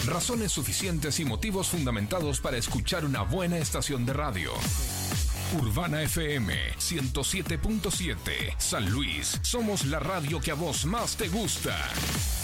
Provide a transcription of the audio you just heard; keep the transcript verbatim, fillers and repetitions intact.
Razones suficientes y motivos fundamentados para escuchar una buena estación de radio. Urbana F M ciento siete punto siete. San Luis, somos la radio que a vos más te gusta.